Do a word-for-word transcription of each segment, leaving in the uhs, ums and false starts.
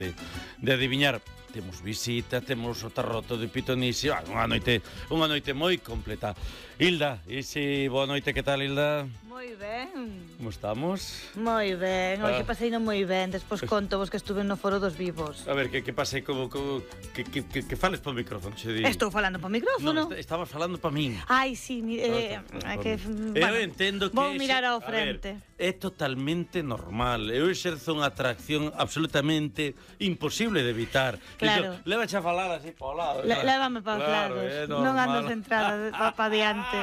de, de adiviñar. Temos visita, temos o tarroto de Pitonisi, ah, unha noite, unha noite moi completa. Hilda, Isi, boa noite, que tal, Hilda? Moi ben. Como estamos? Moi ben, hoxe Ah. pasei no moi ben, despois conto vos que estuve no Foro dos Vivos. A ver, que, que pasei como, como que, que, que, que fales po micrófono, che di. Estou falando po micrófono. Non, est estabas falando pa min. Ai, sí, mi, eh, Ah, é que, Eu bueno, entendo que vou mirar ao a frente. ver, é totalmente normal. Eu exerzo unha atracción absolutamente imposible de evitar. Claro. Entón, levache a falar así para o lado. Le, claro. lévame para os Claro, lados, é non ando normal. centrada pa, pa diante.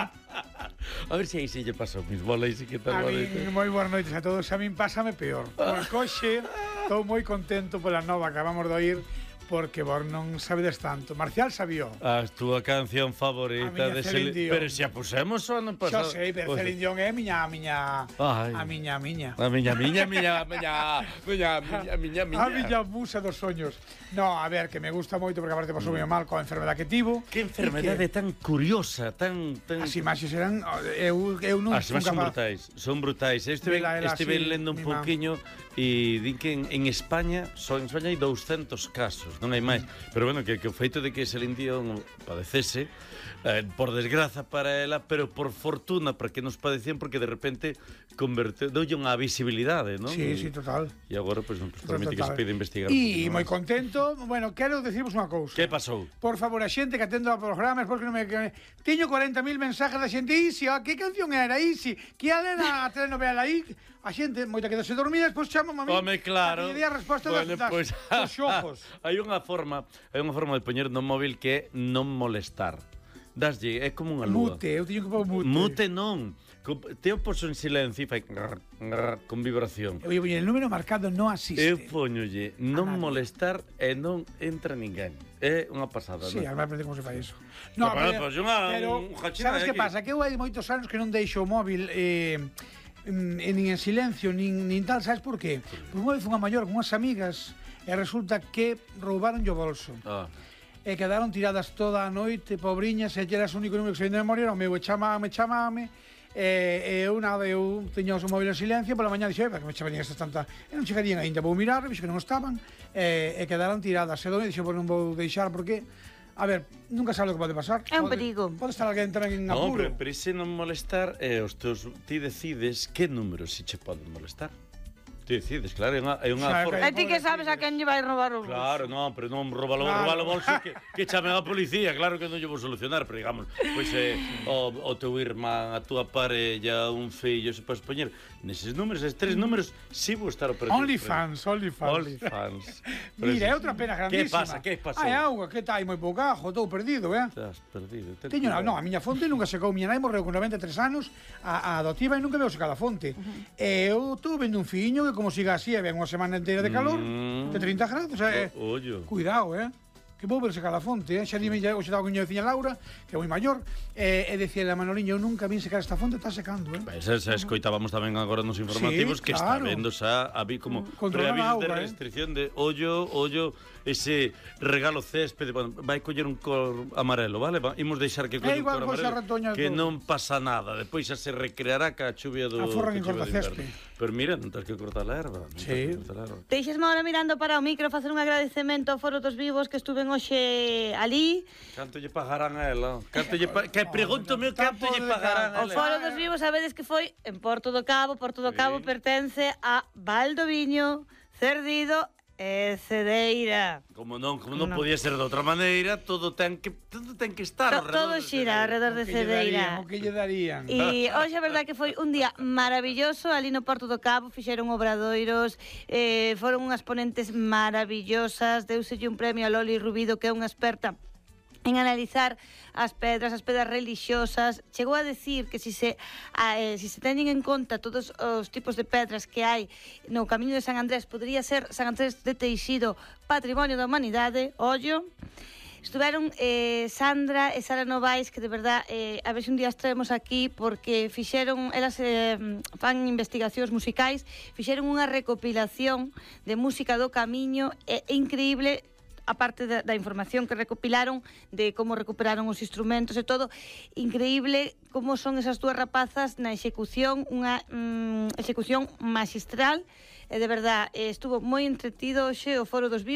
A ver se aí se lle pasou mis bolas e que tal. A bola, min, que- moi boas noites a todos. A min pásame peor. Porque hoxe estou moi contento pola nova que acabamos de oír, porque vos non sabedes tanto. Marcial sabío. A túa canción favorita A miña de Celine Cel- Dion. Pero se a pusemos o ano Xa pasado. sei, pero Pois- Celine Dion é a miña, a miña, Ai. a miña, a miña. A miña, miña, miña, miña, miña, miña, miña, miña. A miña musa dos soños. No, a ver, que me gusta moito porque aparte pasou moi mal coa enfermedade que tivo. Que enfermedade E que tan curiosa, tan... tan... As imaxes eran... Eu, eu non As imaxes son capaz- brutais, son brutais. Eu estive, Vela, ela estive así, lendo un mi mam. pouquiño e din que en, en España só en España hai douscentos casos, non hai máis. Pero bueno, que, que o feito de que Celine Dion padecese, eh, por desgraza para ela, pero por fortuna para que nos padecían, porque de repente converteu, doulle unha visibilidade, non? Sí, E- sí, total. E agora, pois, non, pues, Total, permite que se total. pide investigar. E un pouquinho moi máis. contento. Bueno, quero decirvos unha cousa. Que pasou? Por favor, a xente que atendo a programas, porque non me... Que, teño cuarenta mil mensajes da xente. Isi, ah, que canción era, Isi? Que era a telenovela aí? A xente, moita quedase dormida, despois chamame a mí. Home, claro. Para que lle dé a resposta Bueno, das, das, pois, dos xojos. hai unha forma, hai unha forma de poñer no móvil que é non molestar. Daslle, é como unha lúa. Mute, eu teño que pôr mute. Mute non. Co- Te o poso en silencio e fai grrr, grrr, con vibración. Eu poñer el número marcado no asiste. Eu poñolle non nadie. molestar e non entra ninguén. É unha pasada, Sí, non? además aprende como se fai eso. No, pero, pois, unha- pero un jachina sabes de que aquí. pasa? Que eu hai moitos anos que non deixo o móvil eh, mm, e nin en silencio, nin, nin tal, sabes por qué? Pois unha vez fui a Mallorca con unhas amigas e resulta que roubaron o bolso. Ah. E quedaron tiradas toda a noite, pobriñas, e eras o único número que se vende de memoria, era o meu, e chamame, chamame, e, e eu nada, eu teño o móvil en silencio, pola mañá dixo, para que me chamarían estas tantas, e non chegarían aínda, vou mirar, vixo que non estaban, e, e quedaron tiradas, e domi, dixo, pois non vou deixar, porque, a ver, nunca sabe o que pode pasar. É un Pode- perigo. Pode estar alguén tamén en Non, apuro. pero, pero ese non molestar é os teus... Ti decides que números se che poden molestar. Ti decides, claro, é unha, é unha Xa, forma... E ti que sabes a quen lle vai robar o bolso? Claro, non, pero non robalo, Claro. robalo bolso que, que chamen a policía, claro que non lle vou solucionar, pero digamos, pois eh, o, o teu irmán, a túa parella, un fillo, se podes poñer neses números, eses tres números, si vou estar operativo. Onlyfans, Onlyfans. Onlyfans. Pero Mira, ese- é outra pena grandísima. Que pasa, que pasou? Hai auga, que tal, hai moi pouca auga, estou perdido, eh? Estás perdido. ten Teño, cuidado. non, a miña fonte nunca secou. Miña nai morreu con noventa e tres anos, a, a adotiva, e nunca veu secar a fonte. Uh-huh. E eu estou vendo un fiño que como siga así, e ven unha semana inteira de calor, Mm. de trinta grados, eh, O- ollo. cuidado, eh? Que vou ver secar a fonte, eh? Xa dime, xa, hoxe estaba con miña veciña Laura, que é moi maior, e, e decía a Manoliño, eu nunca vin secar esta fonte, está secando, eh? Esa, esa escoitábamos tamén agora nos informativos, Sí, que está claro. vendo xa a vi como Controlar preavisos a de auga, eh. restricción de ollo, ollo, ese regalo céspede, bueno, vai coller un cor amarelo, vale? Va, imos deixar que colle É un igual, cor pois, a amarelo, retoña que todo. non pasa nada, despois xa se recreará ca chuvia do A forra que que chuvia corta de inverno. céspede. Pero mira, non tens que cortar a erva, non Sí. tens que cortar a erva. Deixesme ahora mirando para o micro facer un agradecemento ao Foro dos Vivos que estuven hoxe ali. Canto lle pagarán a ela? Canto lle pa... Que pregúntome canto lle Tapo de pagarán a O canto. ela? Foro dos Vivos sabedes que foi en Porto do Cabo. Porto do Cabo pertence a Valdoviño, Cerdido e Cedeira. Como non, como non No. podía ser de outra maneira, todo ten que todo ten que estar To, ao todo redor de xira Cedeira. alrededor de O que lle darían, Cedeira. o que lle darían. E hoxe a verdade que foi un día maravilloso ali no Porto do Cabo, fixeron obradoiros, eh, foron unhas ponentes maravillosas, deuselle un premio a Loli Rubido, que é unha experta en analizar as pedras, as pedras religiosas. Chegou a decir que si se, a, eh, si se teñen en conta todos os tipos de pedras que hai no Camiño de San Andrés, podría ser San Andrés de Teixido Patrimonio da Humanidade. Ollo. Estuveron eh, Sandra e Sara Novais, que de verdad eh, a ver se un día as traemos aquí, porque fixeron, elas eh, fan investigacións musicais, fixeron unha recopilación de música do Camiño, é eh, increíble, aparte da, da información que recopilaron de como recuperaron os instrumentos e todo, increíble como son esas dúas rapazas na execución, unha mm, execución magistral, e de verdad eh, estuvo moi entretido hoxe o Foro dos Vivos.